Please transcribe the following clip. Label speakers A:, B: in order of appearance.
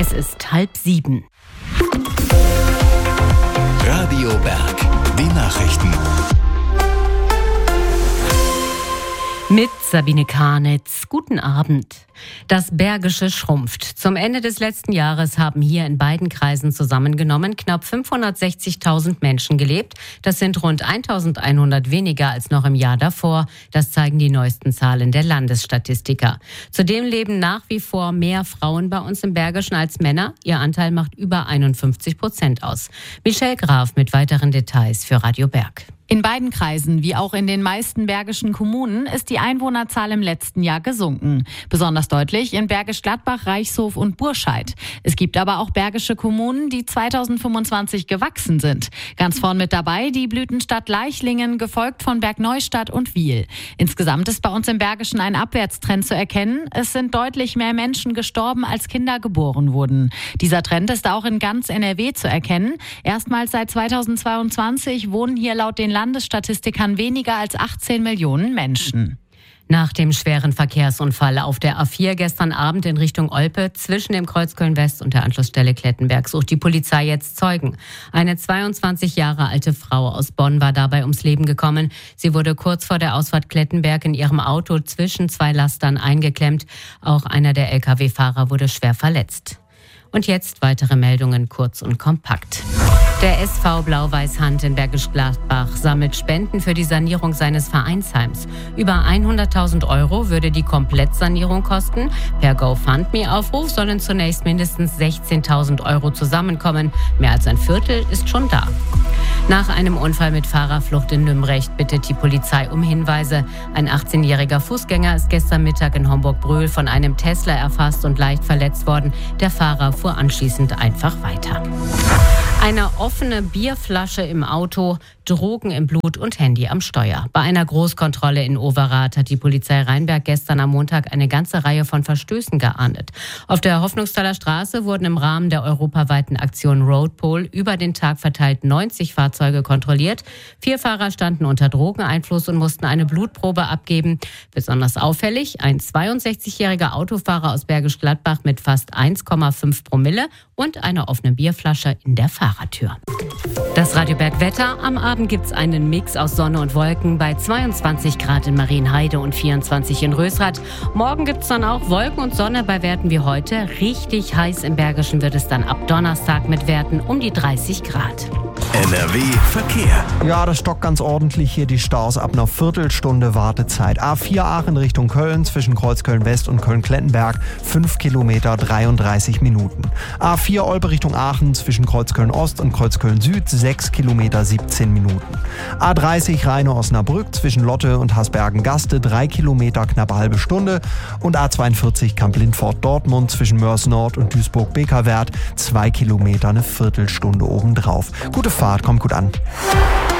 A: Es ist 6:30.
B: Radio Berg, die Nachrichten.
A: Mit Sabine Karnitz. Guten Abend. Das Bergische schrumpft. Zum Ende des letzten Jahres haben hier in beiden Kreisen zusammengenommen knapp 560.000 Menschen gelebt. Das sind rund 1.100 weniger als noch im Jahr davor. Das zeigen die neuesten Zahlen der Landesstatistiker. Zudem leben nach wie vor mehr Frauen bei uns im Bergischen als Männer. Ihr Anteil macht über 51% aus. Michelle Graf mit weiteren Details für Radio Berg.
C: In beiden Kreisen, wie auch in den meisten bergischen Kommunen, ist die Einwohnerzahl im letzten Jahr gesunken. Besonders deutlich in Bergisch Gladbach, Reichshof und Burscheid. Es gibt aber auch bergische Kommunen, die 2025 gewachsen sind. Ganz vorn mit dabei die Blütenstadt Leichlingen, gefolgt von Bergneustadt und Wiel. Insgesamt ist bei uns im Bergischen ein Abwärtstrend zu erkennen. Es sind deutlich mehr Menschen gestorben, als Kinder geboren wurden. Dieser Trend ist auch in ganz NRW zu erkennen. Erstmals seit 2022 wohnen hier laut den Landesstatistikern weniger als 18 Millionen Menschen.
A: Nach dem schweren Verkehrsunfall auf der A4 gestern Abend in Richtung Olpe zwischen dem Kreuz Köln-West und der Anschlussstelle Klettenberg sucht die Polizei jetzt Zeugen. Eine 22 Jahre alte Frau aus Bonn war dabei ums Leben gekommen. Sie wurde kurz vor der Ausfahrt Klettenberg in ihrem Auto zwischen zwei Lastern eingeklemmt. Auch einer der Lkw-Fahrer wurde schwer verletzt. Und jetzt weitere Meldungen kurz und kompakt. Der SV Blau-Weiß-Hand in Bergisch Gladbach sammelt Spenden für die Sanierung seines Vereinsheims. Über 100.000 € würde die Komplettsanierung kosten. Per GoFundMe-Aufruf sollen zunächst mindestens 16.000 € zusammenkommen. Mehr als ein Viertel ist schon da. Nach einem Unfall mit Fahrerflucht in Nümbrecht bittet die Polizei um Hinweise. Ein 18-jähriger Fußgänger ist gestern Mittag in Homburg-Bröl von einem Tesla erfasst und leicht verletzt worden. Der Fahrer fuhr anschließend einfach weiter. Eine offene Bierflasche im Auto, Drogen im Blut und Handy am Steuer. Bei einer Großkontrolle in Overath hat die Polizei Rheinberg gestern am Montag eine ganze Reihe von Verstößen geahndet. Auf der Hoffnungsthaler Straße wurden im Rahmen der europaweiten Aktion Roadpol über den Tag verteilt 90 Fahrzeuge kontrolliert. 4 Fahrer standen unter Drogeneinfluss und mussten eine Blutprobe abgeben. Besonders auffällig, ein 62-jähriger Autofahrer aus Bergisch Gladbach mit fast 1,5 Promille und eine offene Bierflasche in der Fahrertür. Das Radio Berg Wetter. Am Abend gibt's einen Mix aus Sonne und Wolken bei 22 Grad in Marienheide und 24 in Rösrath. Morgen gibt's dann auch Wolken und Sonne bei Werten wie heute. Richtig heiß im Bergischen wird es dann ab Donnerstag mit Werten um die 30 Grad.
B: NRW Verkehr.
D: Ja, das stockt ganz ordentlich hier die Staus ab einer Viertelstunde Wartezeit. A4 Aachen Richtung Köln zwischen Kreuz Köln-West und Köln-Klettenberg 5 Kilometer 33 Minuten. A4 Olpe Richtung Aachen zwischen Kreuz Köln-Ost und Kreuz Köln-Süd 6 Kilometer 17 Minuten. A30 Rheine-Osnabrück zwischen Lotte und Hasbergen-Gaste 3 Kilometer knapp halbe Stunde und A42 Kamp-Lindfort-Dortmund zwischen Mörs Nord und Duisburg-Bekerwert 2 Kilometer eine Viertelstunde obendrauf. Gute Fahrt, kommt gut an.